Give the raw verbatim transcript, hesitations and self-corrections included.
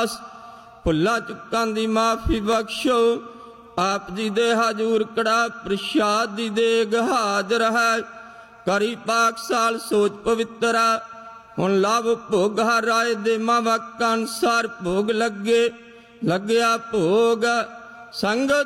ਅਰਦਾਸ। ਭੁੱਲਾਂ ਚੁੱਕਾਂ ਦੀ ਮਾਫੀ ਬਖਸ਼ੋ। ਆਪ ਜੀ ਦੇ ਹਜੂਰ ਕੜਾ ਪ੍ਰਸ਼ਾਦ ਦੀ ਦੇਗ ਹਾਜ਼ਰ ਹੈ। ਕਰੀ ਪਾਕਸਾਲ ਸੋਚ ਪਵਿੱਤਰਾ। ਹੁਣ ਲਵ ਭੋਗ ਹਰ ਰਾਏ ਦੇ ਮਾਵਕ ਅਨਸਾਰ ਭੋਗ ਲੱਗੇ। ਲੱਗਿਆ ਭੋਗ ਸੰਗਤ